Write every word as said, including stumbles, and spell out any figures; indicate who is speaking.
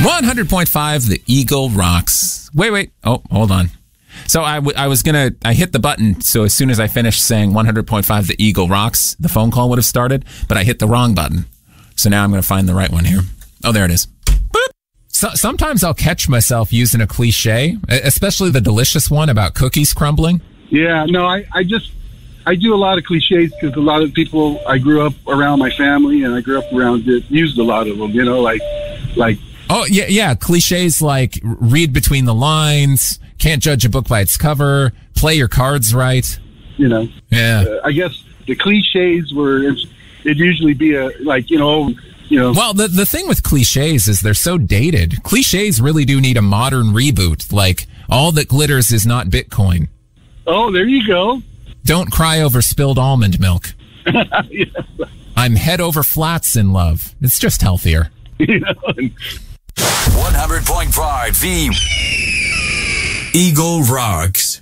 Speaker 1: one hundred point five, the Eagle rocks. Wait, wait. Oh, hold on. So I, w- I was going to, I hit the button. So as soon as I finished saying one hundred point five, the Eagle rocks, the phone call would have started, but I hit the wrong button. So now I'm going to find the right one here. Oh, there it is. Boop. So, sometimes I'll catch myself using a cliche, especially the delicious one about cookies crumbling.
Speaker 2: Yeah, no, I, I just, I do a lot of cliches because a lot of people, I grew up around my family and I grew up around it, used a lot of them, you know, like, like.
Speaker 1: Oh, yeah, yeah. Cliches like read between the lines, can't judge a book by its cover, play your cards right.
Speaker 2: You know.
Speaker 1: Yeah.
Speaker 2: Uh, I guess the cliches were, it'd usually be a, like, you know, you know.
Speaker 1: Well, the, the thing with cliches is they're so dated. Cliches really do need a modern reboot, like all that glitters is not Bitcoin.
Speaker 2: Oh, there you go.
Speaker 1: Don't cry over spilled almond milk.
Speaker 2: Yes.
Speaker 1: I'm head over flats in love. It's just healthier.
Speaker 2: You know, and
Speaker 3: one hundred point five, the Eagle Rocks.